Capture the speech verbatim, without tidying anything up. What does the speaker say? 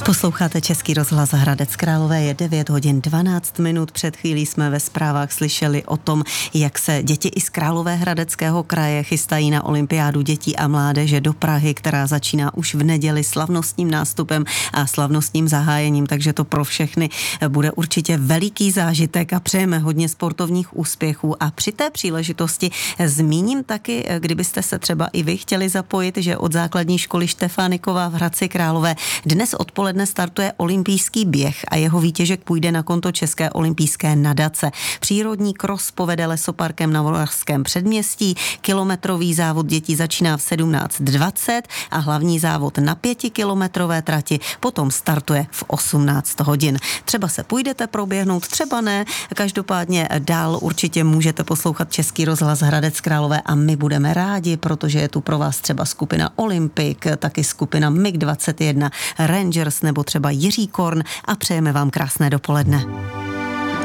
Posloucháte Český rozhlas Hradec Králové, je devět hodin dvanáct minut. Před chvílí jsme ve zprávách slyšeli o tom, jak se děti i z Královéhradeckého kraje chystají na olympiádu dětí a mládeže do Prahy, která začíná už v neděli slavnostním nástupem a slavnostním zahájením, takže to pro všechny bude určitě veliký zážitek a přejeme hodně sportovních úspěchů. A při té příležitosti zmíním taky, kdybyste se třeba i vy chtěli zapojit, že od základní školy Štefánikova v Hradci Králové dnes odpoledne startuje olympijský běh a jeho výtěžek půjde na konto České olympijské nadace. Přírodní kros povede lesoparkem na Moravském předměstí, kilometrový závod dětí začíná v sedmnáct dvacet a hlavní závod na pětikilometrové trati potom startuje v osmnáct hodin. Třeba se půjdete proběhnout, třeba ne, každopádně dál určitě můžete poslouchat Český rozhlas Hradec Králové a my budeme rádi, protože je tu pro vás třeba skupina Olympik, taky skupina M I G dvacet jedna, Rangers nebo třeba Jiří Korn a přejeme vám krásné dopoledne.